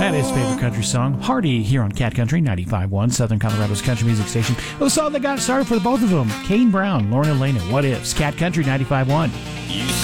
That is favorite country song. Hardy here on Cat Country 95.1, Southern Colorado's country music station. The song that got started for the both of them. Kane Brown, Lauren Elena, What Ifs, Cat Country 95.1.